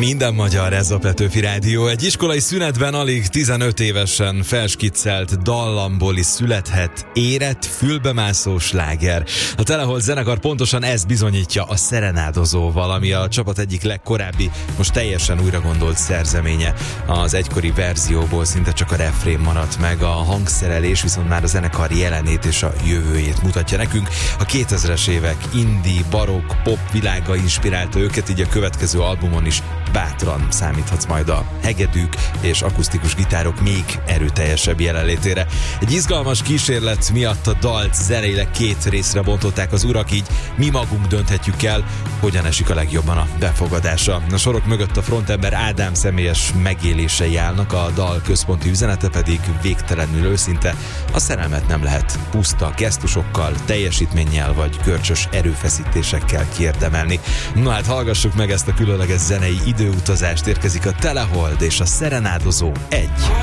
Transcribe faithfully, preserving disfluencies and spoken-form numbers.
Minden magyar, ez a Petőfi Rádió. Egy iskolai szünetben alig tizenöt évesen felskiccelt dallamból is születhet érett, fülbemászó sláger. A Telehold zenekar pontosan ezt bizonyítja a Szerenádozóval, ami a csapat egyik legkorábbi, most teljesen újra gondolt szerzeménye. Az egykori verzióból szinte csak a refrén maradt meg, a hangszerelés viszont már a zenekar jelenét és a jövőjét mutatja nekünk. A kétezres évek indie, barokk, pop világa inspirálta őket, így a következő albumon is bátran számíthatsz majd a hegedűk és akusztikus gitárok még erőteljesebb jelenlétére. Egy izgalmas kísérlet miatt a dalt zeneileg két részre bontották az urak, így mi magunk dönthetjük el, hogyan esik a legjobban a befogadása. A sorok mögött a frontember Ádám személyes megélései állnak, a dal központi üzenete pedig végtelenül őszinte: a szerelmet nem lehet puszta gesztusokkal, teljesítménnyel vagy görcsös erőfeszítésekkel kiérdemelni. Na hát hallgassuk meg ezt a különleges zenei időutazást, érkezik a Telehold és a Szerenádozó egy.